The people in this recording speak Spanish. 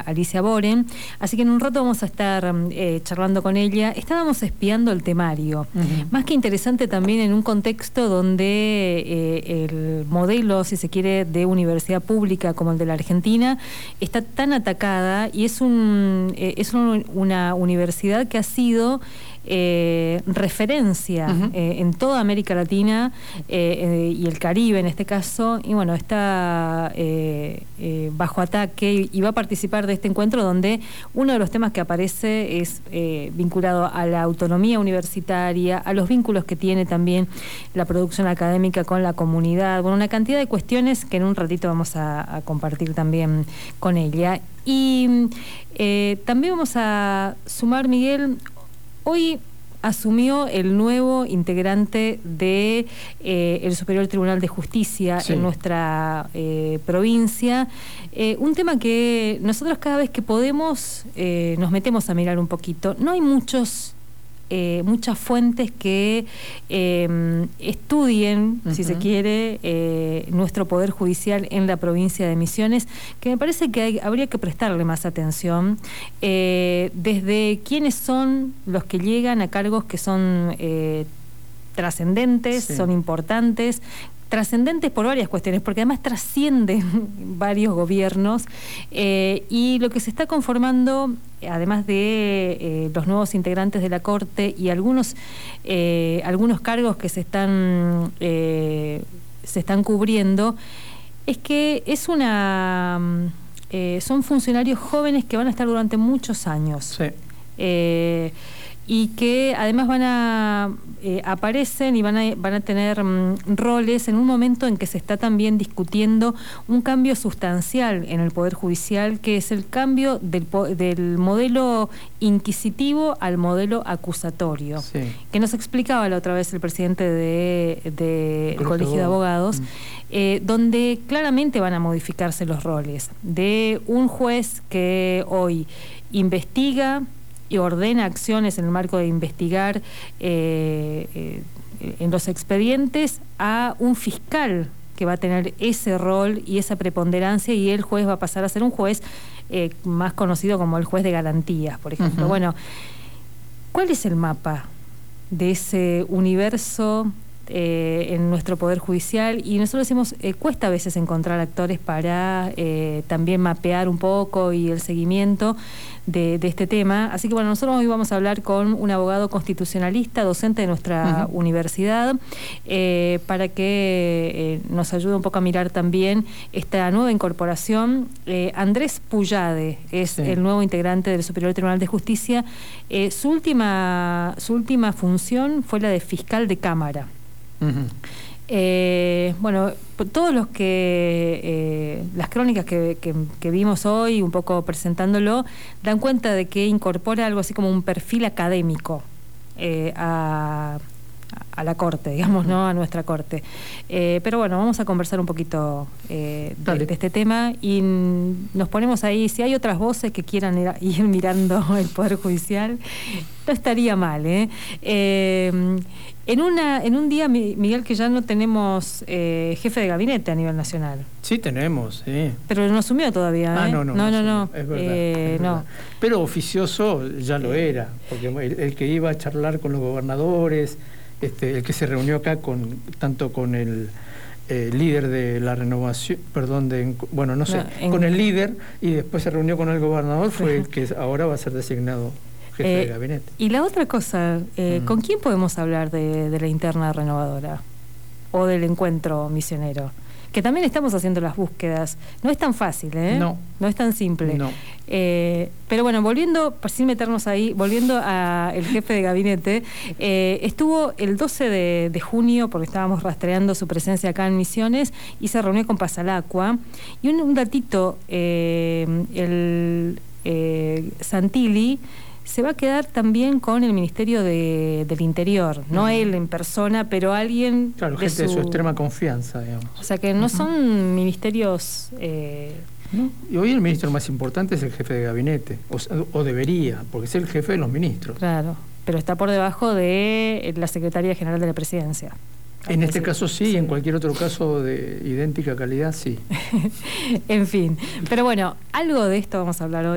Alicia Boren, así que en un rato vamos a estar charlando con ella. Estábamos espiando el temario, más que interesante también en un contexto donde el modelo, si se quiere, de universidad pública como el de la Argentina está tan atacada y es una universidad que ha sido referencia en toda América Latina y el Caribe en este caso, y bueno, está bajo ataque y va a participar de este encuentro donde uno de los temas que aparece es vinculado a la autonomía universitaria, a los vínculos que tiene también la producción académica con la comunidad, bueno, una cantidad de cuestiones que en un ratito vamos a compartir también con ella. Y también vamos a sumar, Miguel, hoy asumió el nuevo integrante de el Superior Tribunal de Justicia en nuestra provincia. Un tema que nosotros cada vez que podemos nos metemos a mirar un poquito. No hay muchas fuentes que estudien, si se quiere, nuestro Poder Judicial en la provincia de Misiones, que me parece que habría que prestarle más atención, desde quiénes son los que llegan a cargos que son trascendentes, son importantes, trascendentes por varias cuestiones, porque además trascienden varios gobiernos, y lo que se está conformando, además de los nuevos integrantes de la Corte y algunos cargos que se están cubriendo, es que son funcionarios jóvenes que van a estar durante muchos años. Y que además aparecen y van a tener roles en un momento en que se está también discutiendo un cambio sustancial en el Poder Judicial, que es el cambio del modelo inquisitivo al modelo acusatorio, que nos explicaba la otra vez el presidente del Colegio de Abogados, donde claramente van a modificarse los roles de un juez que hoy investiga y ordena acciones en el marco de investigar en los expedientes, a un fiscal que va a tener ese rol y esa preponderancia, y el juez va a pasar a ser un juez más conocido como el juez de garantías, por ejemplo. Bueno, ¿cuál es el mapa de ese universo en nuestro Poder Judicial? Y nosotros decimos, cuesta a veces encontrar actores para también mapear un poco y el seguimiento de este tema. Así que bueno, nosotros hoy vamos a hablar con un abogado constitucionalista, docente de nuestra universidad, para que nos ayude un poco a mirar también esta nueva incorporación. Andrés Puyade es el nuevo integrante del Superior Tribunal de Justicia. Su última función fue la de fiscal de Cámara. Bueno, todos los que las crónicas que vimos hoy, un poco presentándolo, dan cuenta de que incorpora algo así como un perfil académico a la Corte, digamos, ¿no? A nuestra Corte. Pero bueno, vamos a conversar un poquito de este tema y nos ponemos ahí. Si hay otras voces que quieran ir mirando el Poder Judicial, no estaría mal, en un día, Miguel, que ya no tenemos jefe de gabinete a nivel nacional. Sí, tenemos, sí. Pero no asumió todavía, No. Es verdad, no. Pero oficioso ya lo era, porque el que iba a charlar con los gobernadores, el que se reunió acá tanto con el líder de la renovación, con el líder, y después se reunió con el gobernador, fue el que ahora va a ser designado jefe de gabinete. Y la otra cosa, ¿con quién podemos hablar de la interna renovadora o del encuentro misionero? Que también estamos haciendo las búsquedas. No es tan fácil, No es tan simple. No. Pero bueno, sin meternos ahí, volviendo al jefe de gabinete, estuvo el 12 de junio, porque estábamos rastreando su presencia acá en Misiones, y se reunió con Pasalacqua. Y un datito, Santilli se va a quedar también con el Ministerio del Interior, no él en persona, pero alguien... Claro, gente de su extrema confianza, digamos. O sea que no son ministerios... ¿no? Y hoy el ministro más importante es el jefe de gabinete, o debería, porque es el jefe de los ministros. Claro, pero está por debajo de la Secretaría General de la Presidencia. En este caso sí, en cualquier otro caso de idéntica calidad sí. En fin, pero bueno, algo de esto vamos a hablar hoy.